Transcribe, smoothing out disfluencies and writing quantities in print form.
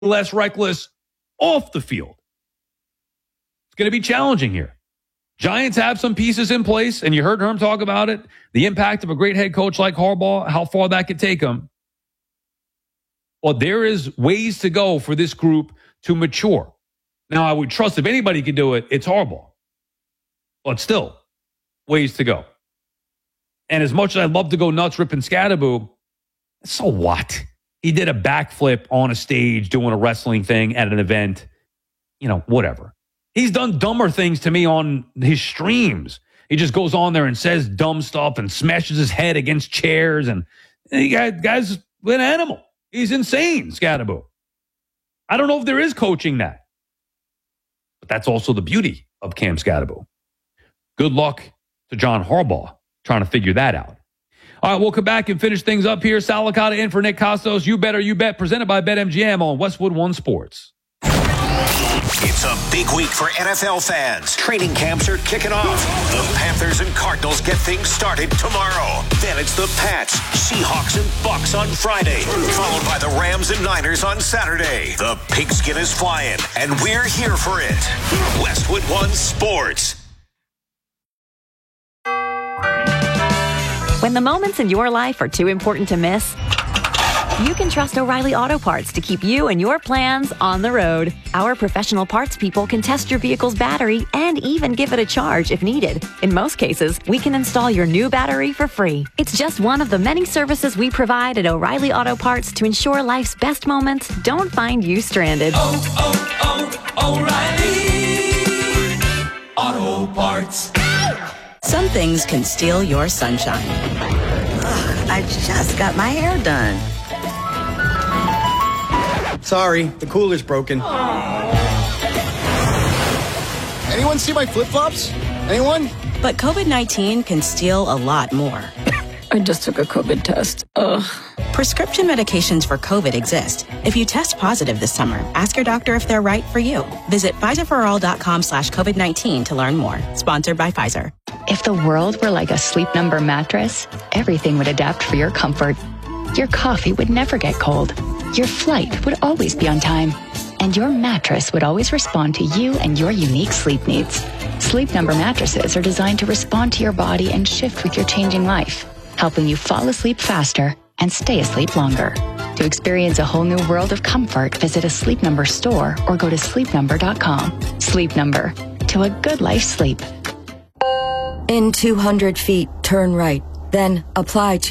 less reckless off the field. It's going to be challenging here. Giants have some pieces in place, and you heard Herm talk about it. The impact of a great head coach like Harbaugh, how far that could take them. Well, there is ways to go for this group to mature. Now, I would trust if anybody could do it, it's Harbaugh. But still, ways to go. And as much as I'd love to go nuts ripping Scadaboo, so what? He did a backflip on a stage doing a wrestling thing at an event. Whatever. He's done dumber things to me on his streams. He just goes on there and says dumb stuff and smashes his head against chairs. And guy's an animal. He's insane, Scadaboo. I don't know if there is coaching that. But that's also the beauty of Cam Scadaboo. Good luck to John Harbaugh trying to figure that out. All right, we'll come back and finish things up here. Sal Licata in for Nick Costos. You Bet or You Bet, presented by BetMGM on Westwood One Sports. It's a big week for NFL fans. Training camps are kicking off. The Panthers and Cardinals get things started tomorrow. Then it's the Pats, Seahawks, and Bucks on Friday, followed by the Rams and Niners on Saturday. The pigskin is flying, and we're here for it. Westwood One Sports. When the moments in your life are too important to miss, you can trust O'Reilly Auto Parts to keep you and your plans on the road. Our professional parts people can test your vehicle's battery and even give it a charge if needed. In most cases, we can install your new battery for free. It's just one of the many services we provide at O'Reilly Auto Parts to ensure life's best moments don't find you stranded. O'Reilly Auto Parts. Some things can steal your sunshine. I just got my hair done. Sorry, the cooler's broken. Anyone see my flip-flops? Anyone? But COVID-19 can steal a lot more. I just took a COVID test. Ugh. Prescription medications for COVID exist. If you test positive this summer, ask your doctor if they're right for you. Visit PfizerForAll.com/COVID-19 to learn more. Sponsored by Pfizer. If the world were like a Sleep Number mattress, everything would adapt for your comfort. Your coffee would never get cold. Your flight would always be on time. And your mattress would always respond to you and your unique sleep needs. Sleep Number mattresses are designed to respond to your body and shift with your changing life, helping you fall asleep faster and stay asleep longer. To experience a whole new world of comfort, visit a Sleep Number store or go to sleepnumber.com. Sleep Number. To a good life sleep. In 200 feet, turn right. Then apply to